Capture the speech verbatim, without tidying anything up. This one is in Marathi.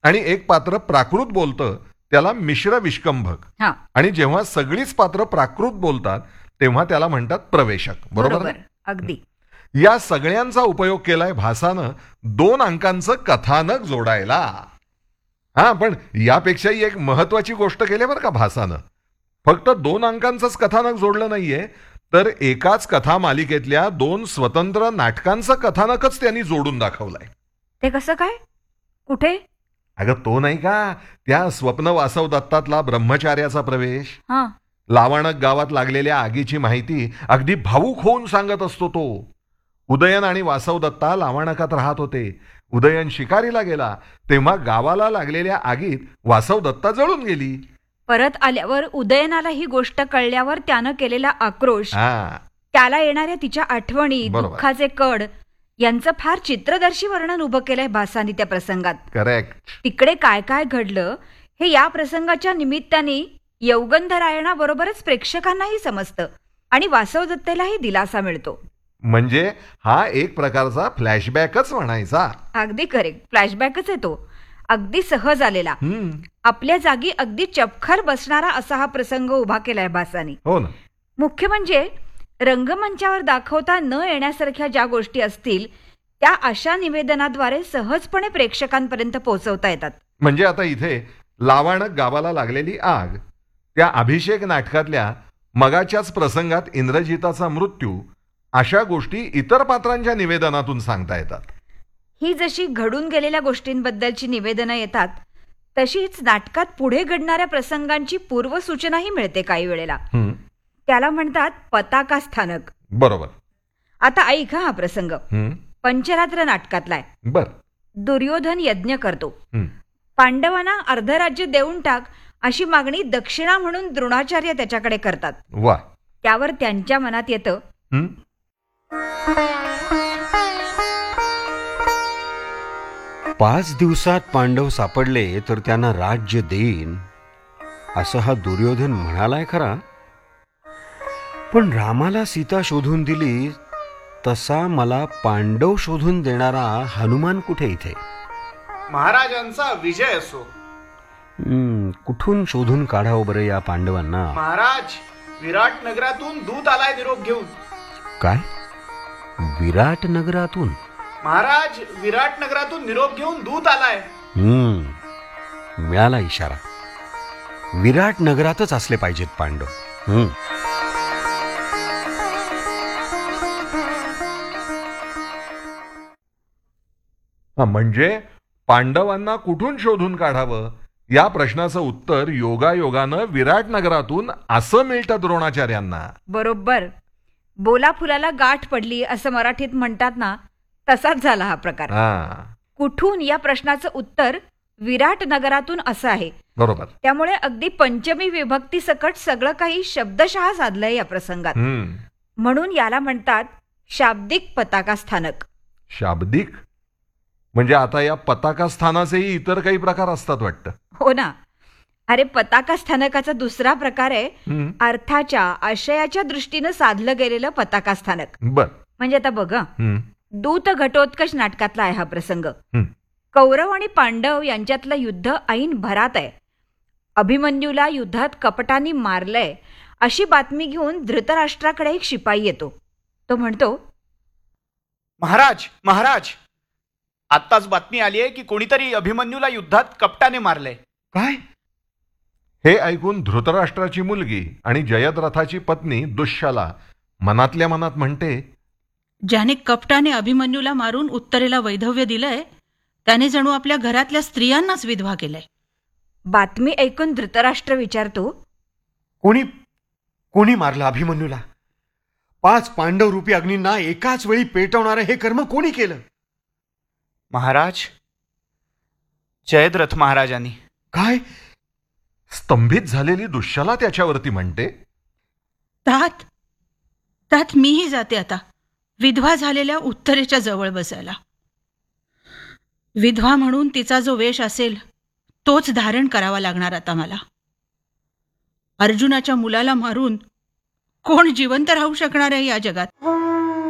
आणि एक पात्र प्राकृत बोलतं त्याला मिश्र विष्कंभक. हा आणि जेव्हा सगळीच पात्र प्राकृत बोलतात तेव्हा त्याला म्हणतात प्रवेशक. बरोबर बरोबर ना? अगदी. या सगळ्यांचा उपयोग केलाय भासानं दोन अंकांचं कथानक जोडायला. हा पण यापेक्षाही एक महत्वाची गोष्ट केली बरं का भासानं. फक्त दोन अंकांचंच कथानक जोडलं नाहीये, तर एकाच कथा मालिकेतल्या दोन स्वतंत्र नाटकांचं कथानकच त्यांनी जोडून दाखवलंय. ते कसं काय? कुठे? अगं तो नाही का त्या स्वप्न वासव दत्तातला ब्रह्मचार्याचा प्रवेश. हा लावाणक गावात लागलेल्या आगीची माहिती अगदी भावूक होऊन सांगत असतो तो. उदयन आणि वासव दत्ता लावाणकात राहत होते. उदयन शिकारीला गेला तेव्हा गावाला लागलेल्या आगीत वासव दत्ता जळून गेली. परत आल्यावर उदयनाला ही गोष्ट कळल्यावर त्यानं केलेला आक्रोश, हा त्याला येणाऱ्या तिच्या आठवणी, बरोबर. दुःखाचे कड यांचं फार चित्रदर्शी वर्णन उभं केलंय भासानी त्या प्रसंगात. करेक्ट. तिकडे काय काय घडलं हे या प्रसंगाच्या निमित्ताने यौगंधरायणाबरोबरच प्रेक्षकांनाही समजतं आणि वासव दत्तेलाही दिलासा मिळतो. म्हणजे हा एक प्रकारचा फ्लॅशबॅकच म्हणायचा. अगदी करेक्ट, फ्लॅशबॅकच आहे तो. अगदी सहज आलेला, हम्म. आपल्या जागी अगदी चपखल बसणारा असा हा प्रसंग उभा केलाय भासानी. हो ना. मुख्य म्हणजे रंगमंचावर दाखवता न येण्यासारख्या ज्या गोष्टी असतील त्या अशा निवेदनाद्वारे सहजपणे प्रेक्षकांपर्यंत पोहोचवता येतात. म्हणजे आता इथे लावाणक गावाला लागलेली आग, त्या अभिषेक नाटकातल्या मगाच्याच प्रसंगात इंद्रजिताचा मृत्यू, अशा गोष्टी इतर पात्रांच्या निवेदनातून सांगता येतात. ही जशी घडून गेलेल्या गोष्टींबद्दलची निवेदनं येतात तशीच नाटकात पुढे घडणाऱ्या प्रसंगांची पूर्वसूचनाही मिळते काही वेळेला. हम्म. त्याला म्हणतात पताका स्थानक. बरोबर. आता ऐका हा प्रसंग. हम्म. पंचरात्र नाटकातलाय. बर. दुर्योधन यज्ञ करतो. हम्म. पांडवांना अर्धराज्य देऊन टाक अशी मागणी दक्षिणा म्हणून द्रोणाचार्य त्याच्याकडे करतात. वा. त्यावर त्यांच्या मनात येतं, हम्म. पाच दिवसात पांडव सापडले तर त्यांना राज्य देईन असं हा दुर्योधन म्हणालाय खरा, पण रामाला सीता शोधून दिली तसा मला पांडव शोधून देणारा हनुमान कुठे इथे? महाराजांचा विजय असो. हम्म, कुठून शोधून काढावं बरं या पांडवांना? महाराज, विराट नगरातून दूत आलाय निरोप घेऊन. काय? विराट नगरातून? महाराज, विराट नगरातून निरोप घेऊन दूत आलाय. हम्म, मिळाला इशारा. विराट नगरातच असले पाहिजेत पांडव. हम्म. म्हणजे पांडवांना कुठून शोधून काढावं या प्रश्नाचं उत्तर योगायोगानं विराट नगरातून असं मिळतं द्रोणाचार्यांना. बरोबर. बोला फुलाला गाठ पडली असं मराठीत म्हणतात ना, तसाच झाला हा प्रकार. हा. कुठून या प्रश्नाचं उत्तर विराट नगरातून असं आहे. बरोबर. त्यामुळे अगदी पंचमी विभक्ती सकट सगळं काही शब्दशः साधलंय या प्रसंगात. हम्म. म्हणून याला म्हणतात शाब्दिक पताका स्थानक. शाब्दिक म्हणजे आता या पताका स्थानाचेही इतर काही प्रकार असतात वाटतं. हो ना. अरे, पताका स्थानकाचा दुसरा प्रकार आहे हम्म. अर्थाच्या आशयाच्या दृष्टीनं साधलं गेलेलं पताका स्थानक. बर. म्हणजे आता बघा, हम्म. दूत घटोत्कच नाटकातला आहे हा प्रसंग. हम्म. कौरव आणि पांडव यांच्यातलं युद्ध ऐन भरात आहे. अभिमन्यूला युद्धात कपटाने मारलंय अशी बातमी घेऊन धृतराष्ट्राकडे एक शिपाई येतो. तो म्हणतो, महाराज, महाराज, आत्ताच बातमी आली आहे की कोणीतरी अभिमन्यूला युद्धात कपटाने मारलंय. काय? हे ऐकून धृतराष्ट्राची मुलगी आणि जयद्रथाची पत्नी दुःशाला मनातल्या मनात म्हणते, ज्याने कपटाने अभिमन्यूला मारून उत्तरेला वैधव्य दिलंय त्याने जणू आपल्या घरातल्या स्त्रियांनाच विधवा केलंय. बातमी ऐकून धृतराष्ट्र विचारतो, कोणी कोणी मारलं अभिमन्यूला? पाच पांडव रूपी अग्नींना एकाच वेळी पेटवणारं हे कर्म कोणी केलं? महाराज, जयद्रथ महाराजांनी. काय? स्तंभित झालेली दुःशाला त्याच्यावरती म्हणते, तात तात मीही जाते आता विधवा झालेल्या उत्तरेच्या जवळ बसायला. विधवा म्हणून तिचा जो वेश असेल तोच धारण करावा लागणार आता मला. अर्जुनाच्या मुलाला मारून कोण जिवंत राहू शकणार आहे या जगात?